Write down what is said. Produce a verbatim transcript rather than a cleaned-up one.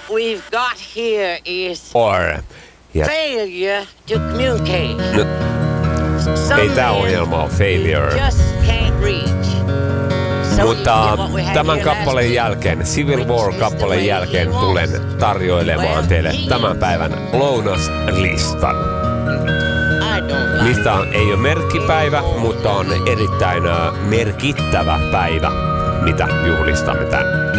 we've got here is Or. Ja. failure to communicate. No, Some ei tää men ohjelma ole failure. just can't reach. So Mutta you get what we had tämän here last kappaleen week, jälkeen, Civil War kappaleen jälkeen tulen tarjoilemaan teille tämän päivän lounaslistan. I don't like Lista on, ei ole merkkipäivä, mutta on erittäin uh, merkittävä päivä, mitä juhlistamme tänne.